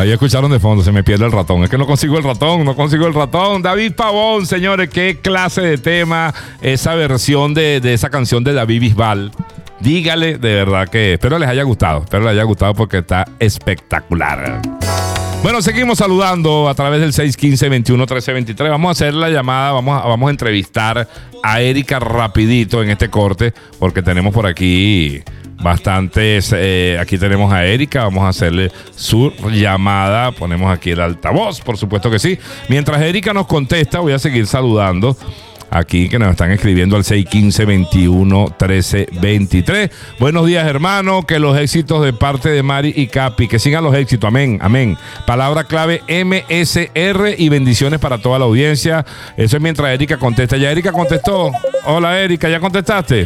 Ahí escucharon de fondo, se me pierde el ratón. Es que no consigo el ratón. David Pavón, señores, qué clase de tema esa versión de esa canción de David Bisbal. Dígale, de verdad que espero les haya gustado porque está espectacular. Bueno, seguimos saludando a través del 615-21-1323. Vamos a hacer la llamada, vamos a entrevistar a Erika rapidito en este corte, porque tenemos por aquí bastantes. Aquí tenemos a Erika, vamos a hacerle su llamada. Ponemos aquí el altavoz, por supuesto que sí. Mientras Erika nos contesta, voy a seguir saludando aquí que nos están escribiendo al 615-21-1323. Buenos días, hermano. Que los éxitos de parte de Mari y Capi. Que sigan los éxitos. Amén, amén. Palabra clave MSR y bendiciones para toda la audiencia. Eso es mientras Erika contesta. ¿Ya Erika contestó? Hola, Erika, ¿ya contestaste?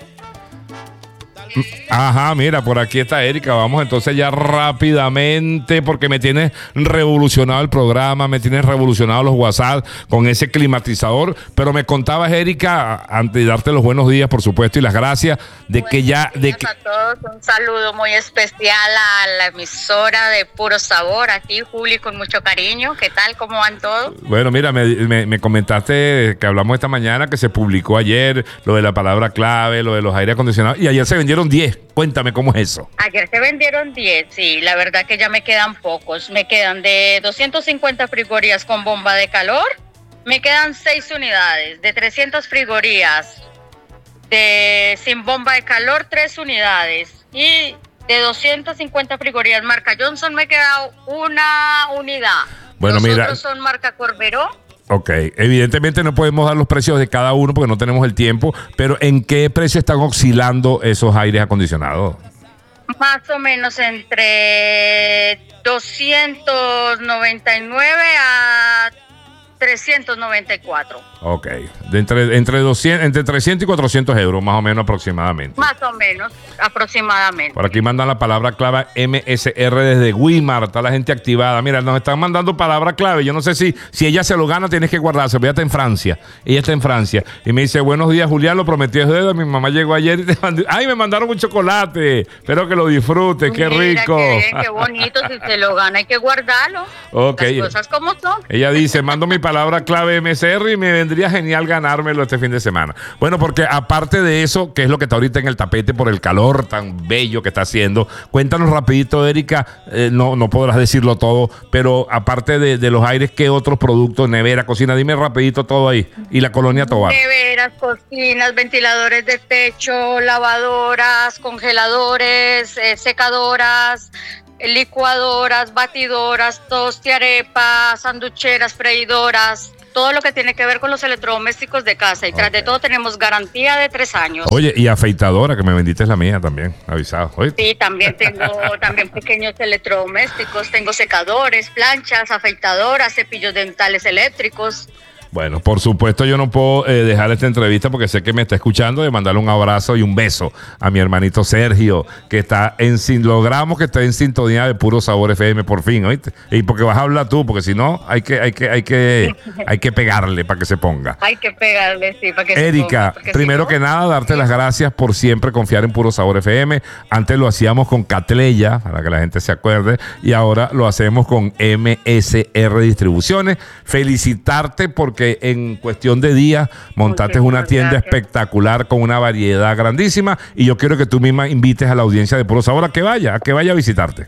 Ajá, mira, por aquí está Erika. Vamos entonces ya rápidamente, porque me tienes revolucionado el programa, me tienes revolucionado los WhatsApp con ese climatizador. Pero me contabas, Erika, antes de darte los buenos días, por supuesto, y las gracias, de que ya... A todos, un saludo muy especial a la emisora de Puro Sabor, aquí Juli, con mucho cariño. ¿Qué tal? ¿Cómo van todos? Bueno, mira, me comentaste que hablamos esta mañana, que se publicó ayer lo de la palabra clave, lo de los aire acondicionados, y ayer se vendieron 10. Cuéntame cómo es eso. Ayer se vendieron 10, sí, la verdad que ya me quedan pocos. Me quedan de 250 frigorías con bomba de calor, me quedan 6 unidades. De 300 frigorías sin bomba de calor, 3 unidades. Y de 250 frigorías marca Johnson me queda una unidad. Bueno, los mira, otros son marca Corberó. Ok, evidentemente no podemos dar los precios de cada uno porque no tenemos el tiempo, pero ¿en qué precio están oscilando esos aires acondicionados? Más o menos entre 299 a 394. Ok, entre 300 y 400 euros más o menos aproximadamente. Más o menos, aproximadamente. Por aquí mandan la palabra clave MSR desde Weimar, está la gente activada. Mira, nos están mandando palabra clave. Yo no sé si ella se lo gana, tienes que guardarse. Ella está en Francia. Y me dice, buenos días, Julián, lo prometió es deuda. Mi mamá llegó ayer y ¡ay, me mandaron un chocolate! Espero que lo disfrutes, qué rico. Qué bonito, si se lo gana hay que guardarlo. Okay. Las cosas como son. Ella dice, mando mi palabra clave MSR y me vendría genial ganármelo este fin de semana. Bueno, porque aparte de eso, que es lo que está ahorita en el tapete por el calor tan bello que está haciendo, cuéntanos rapidito, Erika, no podrás decirlo todo, pero aparte de los aires, ¿qué otros productos? Nevera, cocina, dime rapidito todo ahí. Y la Colonia Tovar. Neveras, cocinas, ventiladores de techo, lavadoras, congeladores, secadoras, licuadoras, batidoras, tostiarepas, sanducheras, freidoras, todo lo que tiene que ver con los electrodomésticos de casa. Y tras de todo tenemos garantía de 3 años. Oye, y afeitadora, que me vendiste la mía también, avisado. ¿Oíste? Sí, también tengo pequeños electrodomésticos, tengo secadores, planchas, afeitadoras, cepillos dentales eléctricos. Bueno, por supuesto yo no puedo dejar esta entrevista porque sé que me está escuchando, de mandarle un abrazo y un beso a mi hermanito Sergio, que está logramos que esté en sintonía de Puro Sabor FM por fin, ¿oíste? Y porque vas a hablar tú, porque si no hay que pegarle para que se ponga. Hay que pegarle, sí, para que Erika, se ponga. primero que nada, darte las gracias por siempre confiar en Puro Sabor FM. Antes lo hacíamos con Catleya, para que la gente se acuerde, y ahora lo hacemos con MSR Distribuciones. Felicitarte porque en cuestión de días montaste una tienda espectacular con una variedad grandísima, y yo quiero que tú misma invites a la audiencia de Puro Sabor a que vaya a visitarte.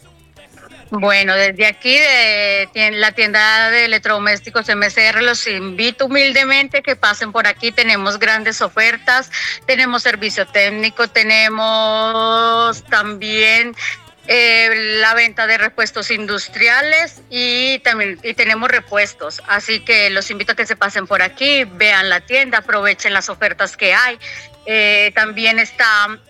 Bueno, desde aquí la tienda de electrodomésticos MSR los invito humildemente que pasen por aquí. Tenemos grandes ofertas, tenemos servicio técnico, tenemos también la venta de repuestos industriales y tenemos repuestos, así que los invito a que se pasen por aquí, vean la tienda, aprovechen las ofertas que hay. También está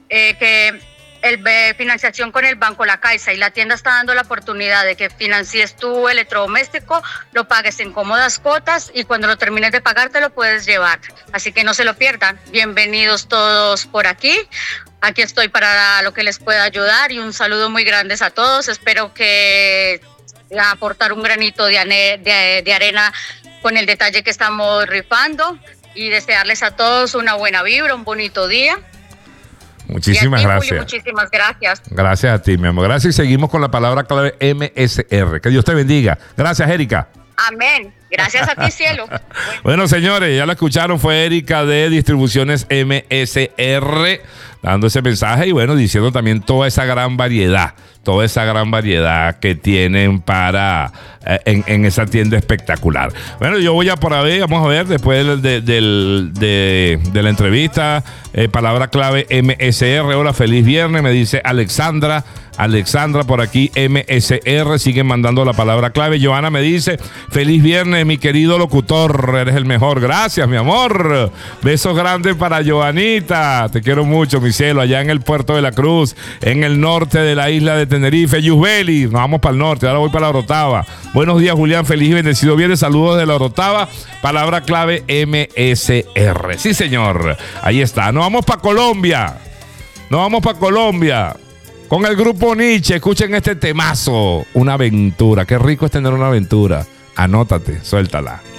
financiación con el Banco La Caixa, y la tienda está dando la oportunidad de que financies tu electrodoméstico, lo pagues en cómodas cuotas y cuando lo termines de pagar te lo puedes llevar, así que no se lo pierdan. Bienvenidos todos por aquí. Aquí estoy para lo que les pueda ayudar, y un saludo muy grande a todos. Espero que aportar un granito de arena con el detalle que estamos rifando, y desearles a todos una buena vibra, un bonito día. Muchísimas gracias. Julio, muchísimas gracias. Gracias a ti, mi amor. Gracias y seguimos con la palabra clave MSR. Que Dios te bendiga. Gracias, Erika. Amén. Gracias a ti, cielo. Bueno, señores, ya la escucharon, fue Erika de Distribuciones MSR dando ese mensaje y bueno, diciendo también toda esa gran variedad que tienen para en esa tienda espectacular. Bueno, yo voy a por ahí, vamos a ver, después de la entrevista, palabra clave MSR. Hola, feliz viernes, me dice Alexandra por aquí, MSR, siguen mandando la palabra clave. Joana me dice, feliz viernes, mi querido locutor, eres el mejor. Gracias, mi amor. Besos grandes para Joanita, te quiero mucho, mi cielo, allá en el Puerto de la Cruz, en el norte de la isla de Tenerife, Yusbeli. Nos vamos para el norte, ahora voy para la Orotava. Buenos días, Julián, feliz y bendecido viernes, saludos de la Orotava, palabra clave MSR. Sí, señor, ahí está. Nos vamos para Colombia. Con el grupo Nietzsche, escuchen este temazo, una aventura. Qué rico es tener una aventura. Anótate, suéltala.